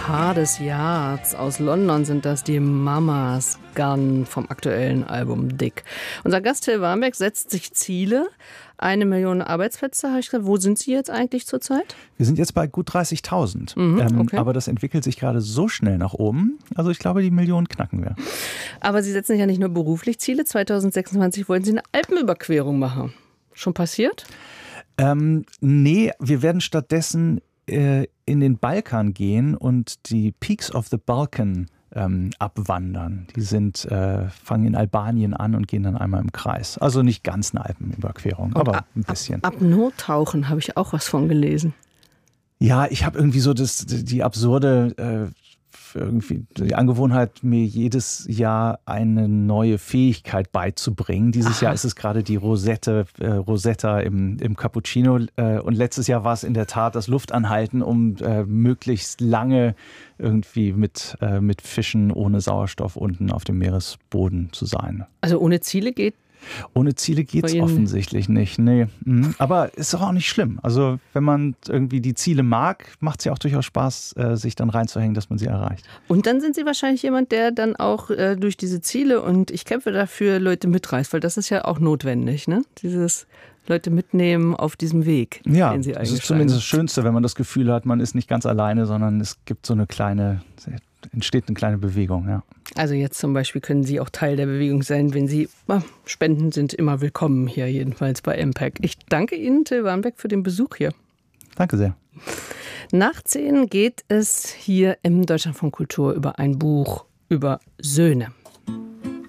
Paar des Jahres. Aus London sind das die Mama's Gun vom aktuellen Album Dick. Unser Gast Till Warmbeck setzt sich Ziele. 1 Million Arbeitsplätze, habe ich gesagt. Wo sind Sie jetzt eigentlich zurzeit? Wir sind jetzt bei gut 30.000. Okay. Aber das entwickelt sich gerade so schnell nach oben. Also ich glaube, die Million knacken wir. Aber Sie setzen sich ja nicht nur beruflich Ziele. 2026 wollen Sie eine Alpenüberquerung machen. Schon passiert? Nee, wir werden stattdessen in den Balkan gehen und die Peaks of the Balkan abwandern. Die fangen in Albanien an und gehen dann einmal im Kreis. Also nicht ganz eine Alpenüberquerung, aber ein bisschen. Apnoe-Tauchen habe ich auch was von gelesen. Ja, ich habe irgendwie so die absurde die Angewohnheit, mir jedes Jahr eine neue Fähigkeit beizubringen. Dieses Jahr ist es gerade die Rosetta im Cappuccino. Und letztes Jahr war es in der Tat das Luftanhalten, um möglichst lange irgendwie mit Fischen ohne Sauerstoff unten auf dem Meeresboden zu sein. Also ohne Ziele geht? Ohne Ziele geht es offensichtlich nicht. Nee. Aber ist doch auch nicht schlimm. Also wenn man irgendwie die Ziele mag, macht es ja auch durchaus Spaß, sich dann reinzuhängen, dass man sie erreicht. Und dann sind Sie wahrscheinlich jemand, der dann auch durch diese Ziele und ich kämpfe dafür, Leute mitreißt, weil das ist ja auch notwendig, ne? Dieses Leute mitnehmen auf diesem Weg, den Sie das ist zumindest das Schönste, wenn man das Gefühl hat, man ist nicht ganz alleine, sondern es gibt entsteht eine kleine Bewegung, ja. Also jetzt zum Beispiel können Sie auch Teil der Bewegung sein, wenn Sie Spenden sind immer willkommen hier, jedenfalls bei MPAC. Ich danke Ihnen, Till Warmbeck, für den Besuch hier. Danke sehr. Nach 10 geht es hier im Deutschlandfunk Kultur über ein Buch über Söhne.